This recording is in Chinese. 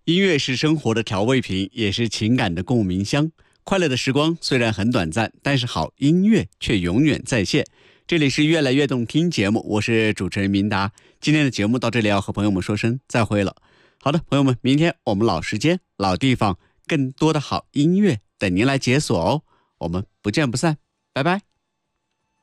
音乐是生活的调味品，也是情感的共鸣箱。快乐的时光虽然很短暂，但是好音乐却永远在线。这里是越来越动听节目，我是主持人明达。今天的节目到这里要和朋友们说声再会了。好的，朋友们，明天我们老时间、老地方，更多的好音乐等您来解锁哦。我们不见不散，拜拜。